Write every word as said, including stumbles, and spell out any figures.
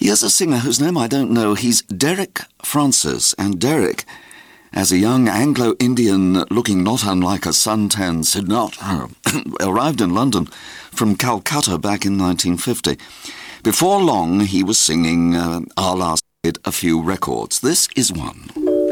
Here's a singer whose name I don't know. He's Derek Francis, and Derek, as a young Anglo-Indian looking not unlike a suntan Siddharth, arrived in London from Calcutta back in nineteen fifty. Before long, he was singing uh, Our Last Hit, a few records. This is one.